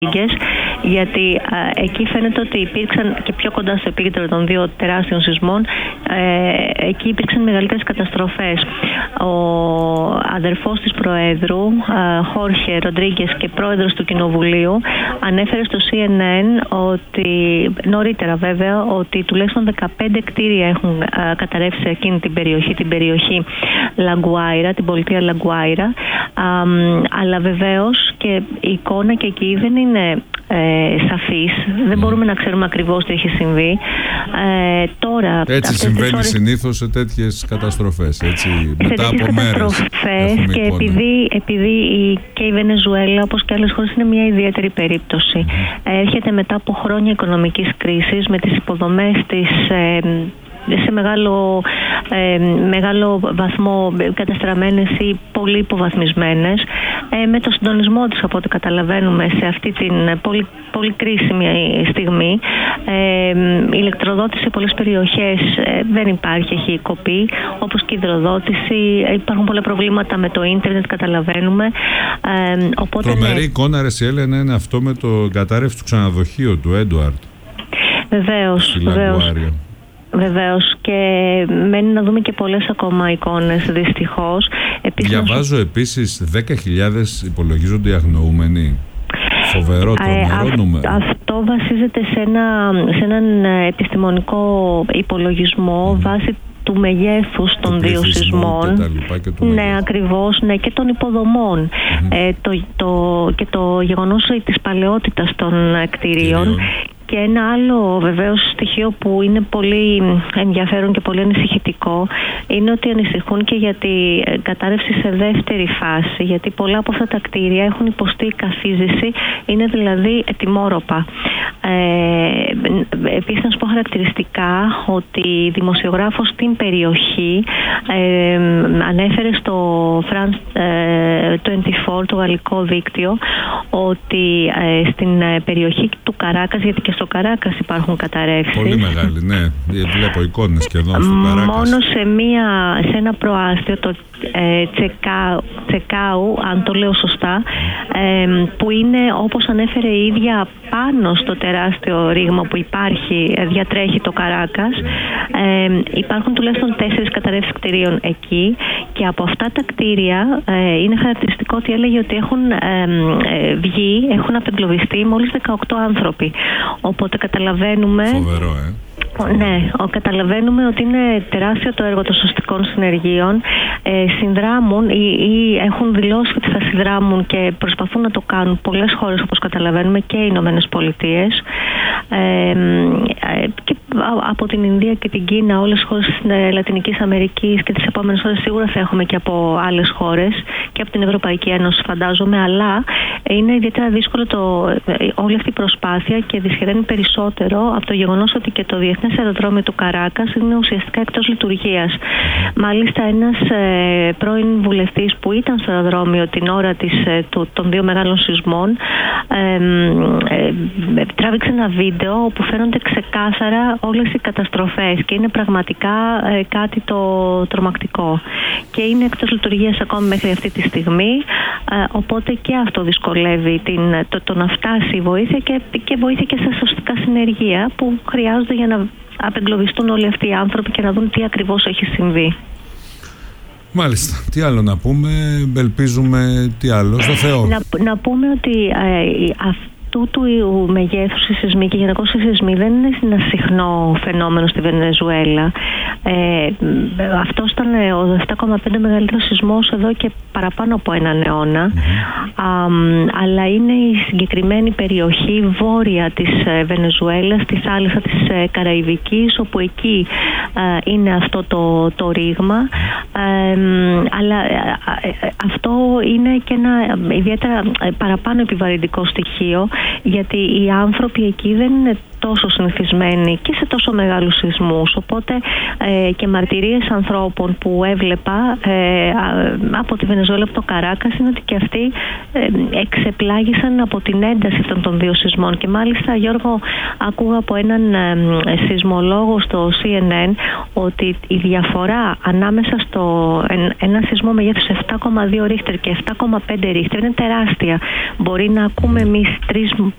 γιατί εκεί φαίνεται ότι υπήρξαν και πιο κοντά στο επίκεντρο των δύο τεράστιων σεισμών, εκεί υπήρξαν μεγαλύτερες καταστροφές. Ο αδερφός της Προέδρου, Χόρχε Ροντρίγκες, και πρόεδρος του Κοινοβουλίου, ανέφερε στο CNN ότι, νωρίτερα βέβαια, ότι τουλάχιστον 15 κτίρια έχουν καταρρεύσει σε εκείνη την περιοχή Λαγκουάιρα, την πολιτεία Λαγκουάιρα, αλλά βεβαίως και η εικόνα και εκεί δεν είναι σαφής, δεν μπορούμε να ξέρουμε ακριβώς τι έχει συμβεί. Τώρα, έτσι συμβαίνει συνήθως σε τέτοιες καταστροφές, έτσι, μετά από μέρες. Και επειδή και η Βενεζουέλα, όπως και άλλες χώρες, είναι μια ιδιαίτερη περίπτωση. Έρχεται μετά από χρόνια οικονομικής κρίσης, με τις υποδομές της σε μεγάλο βαθμό καταστραμμένες ή πολύ υποβαθμισμένες, με το συντονισμό τους, από ό,τι καταλαβαίνουμε, σε αυτή την πολύ, πολύ κρίσιμη στιγμή. Η ηλεκτροδότηση σε πολλές περιοχές δεν υπάρχει, έχει κοπεί, όπως και η υδροδότηση. Υπάρχουν πολλά προβλήματα με το ίντερνετ, καταλαβαίνουμε. Τρομερή εικόνα, Ρεσιέλα, είναι αυτό με το κατάρρευση του ξαναδοχείου του Έντουαρντ. Βεβαίως, και μένει να δούμε και πολλές ακόμα εικόνες, δυστυχώς. Διαβάζω επίσης 10.000 υπολογίζονται οι αγνοούμενοι. Φοβερό, τρομερό νούμερο. Αυτό βασίζεται σε έναν επιστημονικό υπολογισμό βάσει του μεγέθους των δύο σεισμών. Ναι, ακριβώς, ναι, και των υποδομών. Και το γεγονός της παλαιότητας των κτηρίων. Και ένα άλλο βεβαίως στοιχείο που είναι πολύ ενδιαφέρον και πολύ ανησυχητικό είναι ότι ανησυχούν και για την κατάρρευση σε δεύτερη φάση, γιατί πολλά από αυτά τα κτίρια έχουν υποστεί καθίζηση, είναι δηλαδή ετοιμόρροπα. Επίσης, να σου πω χαρακτηριστικά ότι δημοσιογράφος στην περιοχή ανέφερε στο France 24, το γαλλικό δίκτυο, ότι στην περιοχή του Καράκας, γιατί και στο Καράκας υπάρχουν καταρρεύσεις. Πολύ μεγάλη, ναι. Βλέπω εικόνες και εδώ στο Καράκας. Μόνο σε ένα προάστιο, το Τσεκάου, αν το λέω σωστά, που είναι, όπως ανέφερε η ίδια, πάνω στο τεράστιο ρήγμα που υπάρχει, διατρέχει το Καράκας. Υπάρχουν τουλάχιστον 4 καταρρεύσεις κτηρίων εκεί, και από αυτά τα κτίρια είναι χαρακτηριστικό ότι έλεγε ότι έχουν απεγκλωβιστεί μόλις 18 άνθρωποι. Οπότε καταλαβαίνουμε... Φοβερό, Ναι, καταλαβαίνουμε ότι είναι τεράστιο το έργο των σωστικών συνεργείων. Συνδράμουν ή έχουν δηλώσει ότι θα συνδράμουν και προσπαθούν να το κάνουν πολλές χώρες, όπως καταλαβαίνουμε, και οι Ηνωμένες Πολιτείες. Και από την Ινδία και την Κίνα, όλες τις χώρες της Λατινικής Αμερικής, και τις επόμενες χώρες σίγουρα θα έχουμε και από άλλες χώρες και από την Ευρωπαϊκή Ένωση, φαντάζομαι, αλλά είναι ιδιαίτερα δύσκολο όλη αυτή η προσπάθεια, και δυσχεραίνει περισσότερο από το γεγονός ότι και το Διεθνές Αεροδρόμιο του Καράκας είναι ουσιαστικά εκτός λειτουργίας. Μάλιστα, ένας πρώην βουλευτής που ήταν στο αεροδρόμιο την ώρα των δύο μεγάλων σεισμών τράβηξε ένα βίντεο όπου φαίνονται ξεκάθαρα όλες οι καταστροφές, και είναι πραγματικά κάτι το τρομακτικό, και είναι εκτός λειτουργίας ακόμη μέχρι αυτή τη στιγμή, οπότε και αυτό δυσκολεύει το να φτάσει η βοήθεια, και βοήθεια και στα σωστικά συνεργεία που χρειάζονται για να απεγκλωβιστούν όλοι αυτοί οι άνθρωποι και να δουν τι ακριβώς έχει συμβεί. Μάλιστα. Τι άλλο να πούμε, ελπίζουμε, τι άλλο, στο Θεό. Να πούμε ότι αυτού του μεγέθους οι σεισμοί και γενικώς οι σεισμοί δεν είναι ένα συχνό φαινόμενο στη Βενεζουέλα. Αυτός ήταν ο 7,5 μεγαλύτερος σεισμός εδώ και παραπάνω από έναν αιώνα. Αλλά είναι η συγκεκριμένη περιοχή βόρεια της Βενεζουέλας, στη θάλασσα της Καραϊβικής, όπου εκεί είναι αυτό το ρήγμα. Αλλά αυτό είναι και ένα ιδιαίτερα παραπάνω επιβαρυντικό στοιχείο, γιατί οι άνθρωποι εκεί δεν είναι τόσο συνηθισμένοι και σε τόσο μεγάλους σεισμούς. Οπότε και μαρτυρίες ανθρώπων που έβλεπα από τη Βενεζουέλα, από το Καράκας, είναι ότι και αυτοί εξεπλάγησαν από την ένταση αυτών των δύο σεισμών. Και μάλιστα, Γιώργο, άκουγα από έναν σεισμολόγο στο CNN ότι η διαφορά ανάμεσα στο ένα σεισμό μεγέθους 7,2 ρίχτερ και 7,5 ρίχτερ είναι τεράστια. Μπορεί να ακούμε εμείς 3